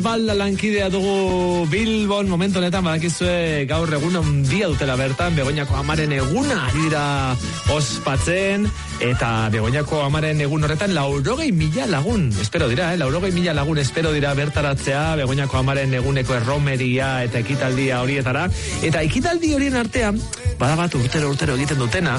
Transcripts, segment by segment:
Balda lankidea dugu Bilbon, momentu honetan badakizue gaur egun handia dutela bertan, Begoñako amaren eguna ari dira ospatzen, eta Begoñako amaren egun horretan 80.000 lagun, espero dira, 80.000 lagun espero dira bertaratzea, Begoñako amaren eguneko erromeria eta ekitaldia horietara, eta ekitaldi horien artean, badabat urtero egiten dutena,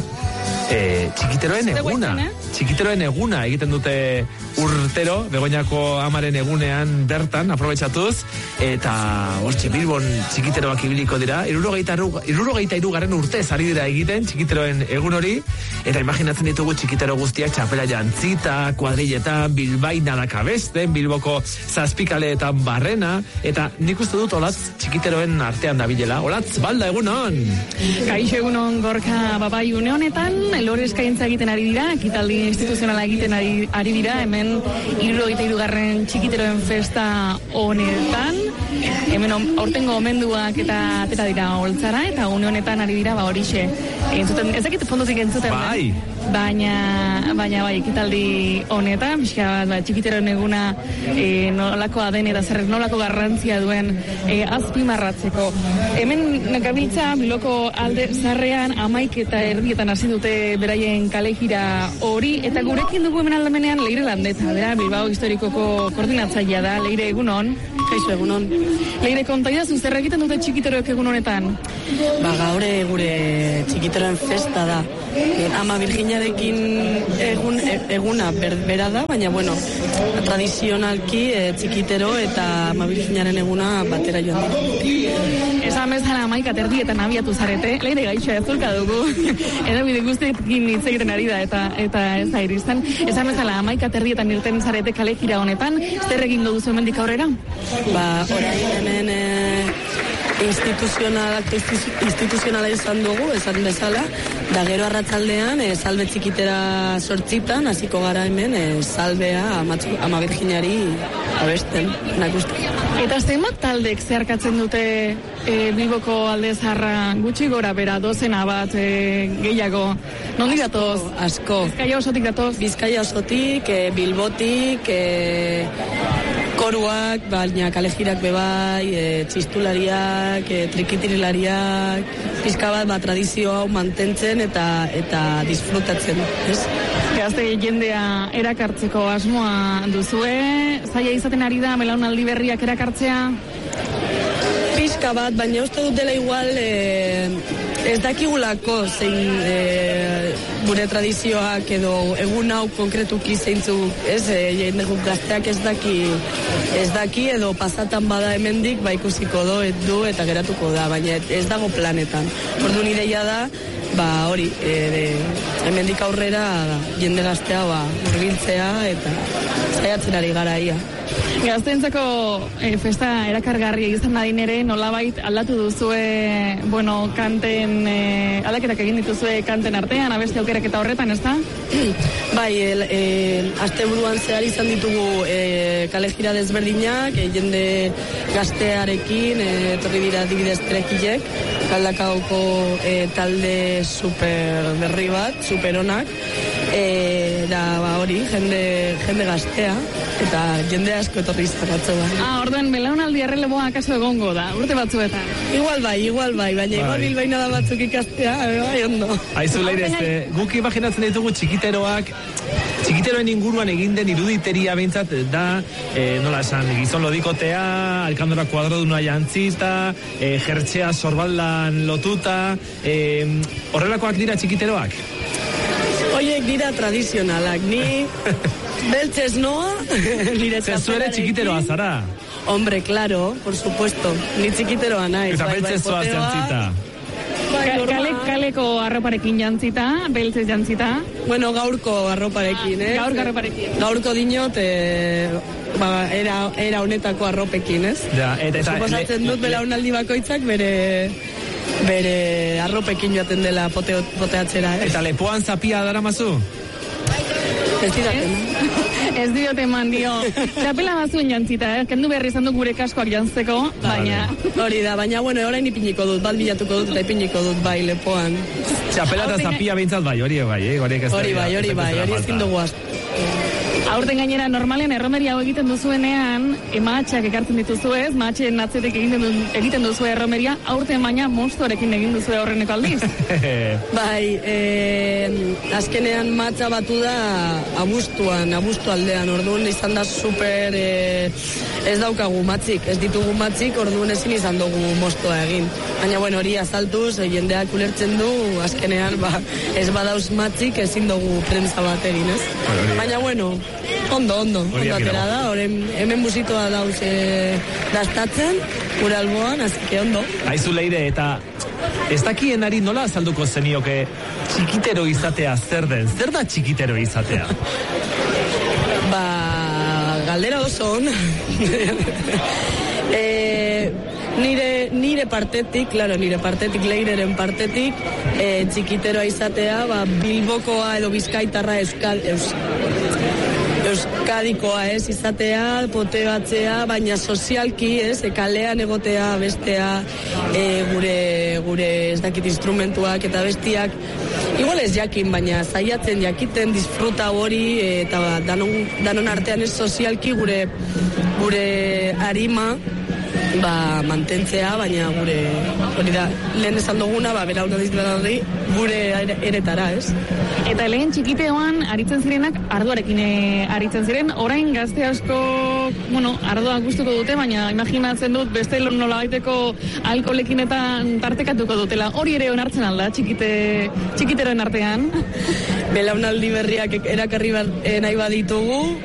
txikiteroen eguna egiten dute urtero, Begoñako amaren egunean bertan, aprobetxatuz, eta hortxe Bilbon txikiteroak ibiliko dira, 73. urtez ari dira egiten txikiteroen egun hori, eta imaginatzen ditugu txikitero guztiak txapela jantzita, kuadrilletan, bilbainadak abesten, Bilboko zazpikaleetan barrena, eta nik uste dut olatz txikiteroen artean dabilela. Olatz, balda, egunon! Kaixo, egunon, Gorka, babai, une honetan, lore eskaintza egiten ari dira, ekitaldi instituzionala egiten ari dira, hemen 73. txikiteroen festa honetan, hemen aurtengo omenduak eta atera dira holtzara, eta une honetan ari dira, horixe, entzuten, ez dakit fondozik entzuten, baina bai, ekitaldi honetan, pixka bat, txikiteroen eguna nolakoa den eta zer nolako garrantzia duen azpimarratzeko. Hemen gabiltza Bilboko alde zarrean 11:30 hasi dute beraien kalejira hori, eta gurekin dugu hemen aldamenean Leire Landeta, bera Bilbao historikoko koordinatzailea da. Leire, egunon. Kaixo, egunon. Leire, kontaidazu, zer egiten dute txikiteroek egun honetan? Gaur gure txikiteroen festa da. Ama Virginiarekin eguna bera da, baina bueno, tradizionalki txikitero eta Ama Virginiaren eguna batera joan da. Esan bezala 11:30 abiatu zarete, Leire gaixo ezulka dugu, edabide guztiekin hitz egiten ari da eta ez da iristen. Esan bezala 11:30 irten zarete kalejira honetan, zer egingo duzu hemendik aurrera? Orain hemen instituzionala izan dugu, esan bezala, da gero arratsaldean salbe txikitera 8:00 hasiko gara hemen salbea Ama Virginiari abesten, nakusten. Eta zenbat taldek zeharkatzen dute Bilboko alde zaharra, gutxi gora bera, dozena bat gehiago? Nondik datoz? Asko. Bizkaia osotik datoz? Bizkaia osotik, Bilbotik, koruak, baina kalejirak bebai, txistulariak, trikitirilariak, pizka bat tradizio hau mantentzen eta disfrutatzen, ez? Gazte jendea erakartzeko asmoa duzue, zaila izaten ari da belaunaldi berriak erakartzea? Pizka bat, baina uste dut dela igual ez dakigulako zein gure tradizioak edo egun hau konkretuki zeintzuk, ez, jende gazteak ez daki edo pasatan bada hemendik, ikusiko du eta geratuko da, baina ez dago planetan. Orduan ideia da, hori, hemendik aurrera jende gaztea hurbiltzea eta saiatzen ari gara ia. Gazteentzako festa erakargarria izan nadin ere, nolabait aldatu duzue, kanten, aldaketak egin dituzue kanten artean, abeste aukerak eta horretan, ez da? Bai, asteburuan zehar izan ditugu kalejira desberdinak, jende gaztearekin, etorri dira adibidez Trekilek, Galdakaoko talde super berri bat, super onak, da hori, jende gaztea, eta jende asko etorri izan batzoa. Orduan, belaunaldi erreleboa akaso egongo da, urte batzuetan? Igual bai, baina igual bilbaina da batzuk ikastea, bai, ondo. Aizu, Leire, guk imaginatzen ditugu txikiteroen inguruan egin den iruditeria behintzat da, nola esan, gizon lodikotea, alkandora kuadroduna jantzita, jertxea sorbaldan lotuta, horrelakoak dira txikiteroak? Oiek dira tradizionalak, ni beltzez noa, nire txapelarekin. Zuere txikiteroa zara? Hombre, claro, por supuesto, ni txikiteroa naiz. Eta beltzez zoaz jantzita? Kaleko arroparekin jantzita, beltzez jantzita? Bueno, gaurko arroparekin, Gaurko arroparekin. Gaurko dinot, era honetako arropekin, ez? Suposatzen dut belaunaldi bakoitzak bere arropekin joaten dela poteatzera, ez? Eta lepoan zapia daramazu? Ez didaten. Ez diote eman dio. Txapela bazuen jantzita, kendu behar izan du gure kaskoak jantzeko, baina... Hori da, baina, orain ipiniko dut, bat bilatuko dut eta ipiniko dut bai lepoan. Txapela eta zapia behintzat bai, hori bai, hori ezin dugu asko. Aurten gainera normalean erromeria hau egiten duzuenean, mahatxak ekartzen dituzu ez, mahatxen atzetek egiten duzu erromeria, aurten baina monstorekin egin duzu horreneko aldiz. Bai, azkenean mahatxa batu da abuztu aldean, orduan izan da super, ez daukagu matzik, ez ditugu matzik, orduan ezin izan dugu mostoa egin. Baina, bueno, hori azaltuz, jendeak ulertzen du, azkenean, ez badauz matzik, ezin dugu prentza bat egin, ez? Baina, bueno, ondo atera da, hemen musikoa dauz dastatzen, gure alboan, azike ondo. Aizu Leire, eta ez dakienari nola azalduko zenioke txikitero izatea zer den? Zer da txikitero izatea? Galdera oso on. Nire partetik, Leireren partetik, txikiteroa izatea, Bilbokoa edo Bizkaitarra euskadikoa ez izatea, poteatzea, baina sozialki ez, kalean egotea, bestea, gure ez dakit instrumentuak eta bestiak, igual ez jakin, baina zaiatzen jakiten disfruta hori, eta danon artean ez sozialki gure harima, mantentzea, baina gure, hori da, lehen esan duguna, gure eretara, ez? Eta lehen txikiteoan aritzen zirenak ardoarekin aritzen ziren, orain gazte asko, ardoa gustuko dute, baina imaginatzen dut beste nolabaiteko alkoholekin eta tartekatuko dutela. Hori ere onartzen alda, txikiteroen artean. Belaunaldi berriak erakarri nahi baditugu,